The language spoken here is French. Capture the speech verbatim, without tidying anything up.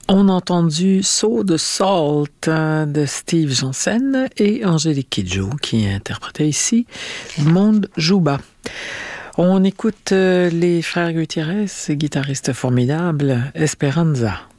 On a entendu Saut de Salt euh, de Steve Jansen et Angélique Kidjo qui interprétait ici Monde Jouba. On écoute euh, les frères Gutiérrez, guitaristes formidables, Esperanza.